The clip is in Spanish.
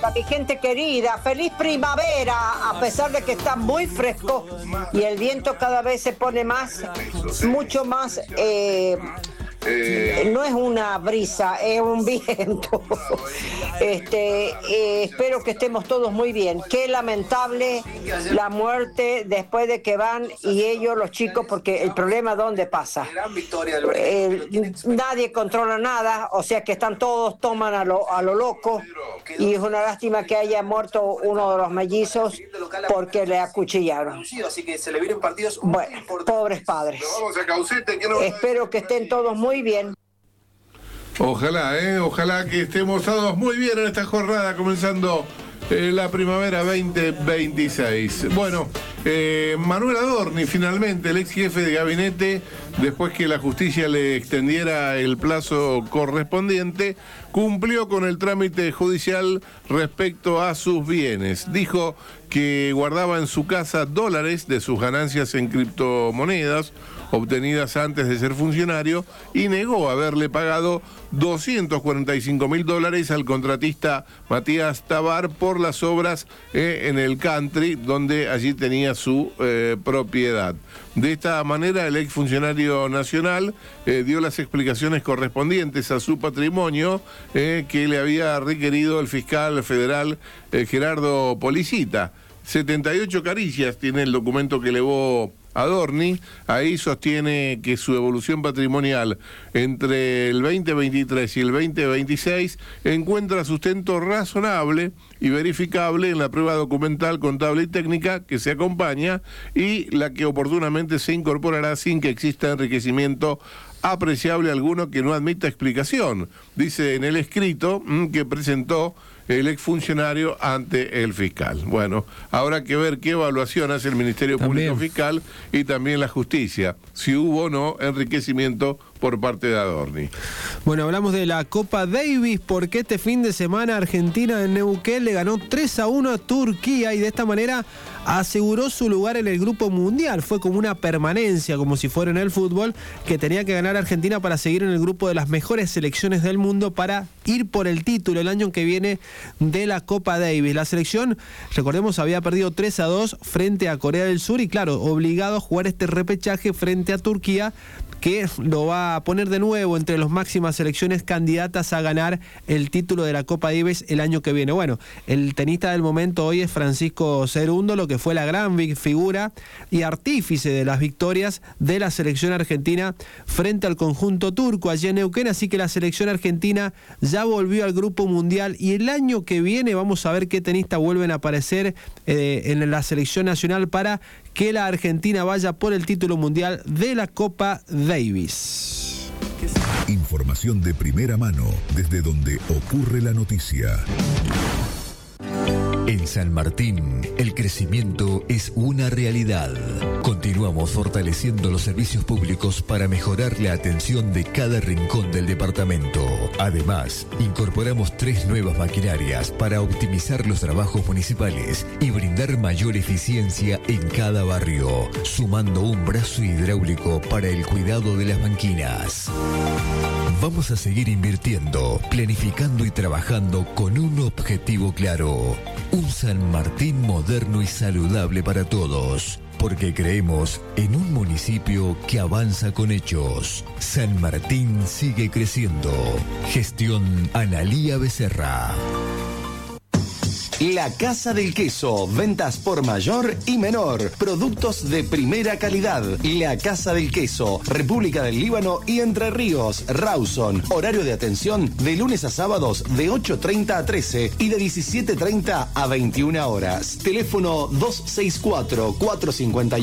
Mi gente querida, feliz primavera, a pesar de que está muy fresco y el viento cada vez se pone mucho más, no es una brisa, es un viento. Espero que estemos todos muy bien. Qué lamentable la muerte después de que van y ellos, los chicos, porque el problema ¿dónde pasa? Nadie controla nada, o sea que toman a lo loco, y es una lástima que haya muerto uno de los mellizos porque le acuchillaron. Bueno, pobres padres. Espero que estén todos muy bien. Ojalá que estemos todos muy bien en esta jornada, comenzando la primavera 2026. Bueno, Manuel Adorni, finalmente, el ex jefe de gabinete, después que la justicia le extendiera el plazo correspondiente, cumplió con el trámite judicial respecto a sus bienes. Dijo que guardaba en su casa dólares de sus ganancias en criptomonedas obtenidas antes de ser funcionario, y negó haberle pagado $245.000 al contratista Matías Tabar por las obras en el country, donde allí tenía su propiedad. De esta manera, el exfuncionario nacional dio las explicaciones correspondientes a su patrimonio que le había requerido el fiscal federal Gerardo Policita. 78 carillas tiene el documento que elevó Adorni. Ahí sostiene que su evolución patrimonial entre el 2023 y el 2026 encuentra sustento razonable y verificable en la prueba documental, contable y técnica que se acompaña, y la que oportunamente se incorporará sin que exista enriquecimiento apreciable alguno que no admita explicación, dice en el escrito que presentó el exfuncionario ante el fiscal. Bueno, habrá que ver qué evaluación hace el Ministerio Público Fiscal y también la Justicia, si hubo o no enriquecimiento por parte de Adorni. Bueno, hablamos de la Copa Davis, porque este fin de semana Argentina en Neuquén le ganó 3-1 a Turquía y de esta manera aseguró su lugar en el grupo mundial. Fue como una permanencia, como si fuera en el fútbol, que tenía que ganar Argentina para seguir en el grupo de las mejores selecciones del mundo para ir por el título el año que viene de la Copa Davis. La selección, recordemos, había perdido 3-2 frente a Corea del Sur y claro, obligado a jugar este repechaje frente a Turquía, que lo va a poner de nuevo entre las máximas selecciones candidatas a ganar el título de la Copa Davis el año que viene. Bueno, el tenista del momento hoy es Francisco Cerúndolo, que fue la gran figura y artífice de las victorias de la selección argentina frente al conjunto turco allí en Neuquén, así que la selección argentina ya volvió al grupo mundial y el año que viene vamos a ver qué tenistas vuelven a aparecer en la selección nacional para que la Argentina vaya por el título mundial de la Copa Davis. Información de primera mano desde donde ocurre la noticia. En San Martín, el crecimiento es una realidad. Continuamos fortaleciendo los servicios públicos para mejorar la atención de cada rincón del departamento. Además, incorporamos 3 nuevas maquinarias para optimizar los trabajos municipales y brindar mayor eficiencia en cada barrio, sumando un brazo hidráulico para el cuidado de las banquinas. Vamos a seguir invirtiendo, planificando y trabajando con un objetivo claro. Un San Martín moderno y saludable para todos, porque creemos en un municipio que avanza con hechos. San Martín sigue creciendo. Gestión Analía Becerra. La Casa del Queso, ventas por mayor y menor, productos de primera calidad. La Casa del Queso, República del Líbano y Entre Ríos, Rawson. Horario de atención de lunes a sábados de 8:30 a 13 y de 17:30 a 21 horas. Teléfono 264-451.